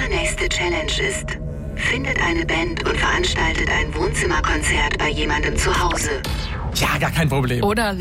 nächste Challenge ist: Findet eine Band und veranstaltet ein Wohnzimmerkonzert bei jemandem zu Hause. Ja, gar kein Problem. Oder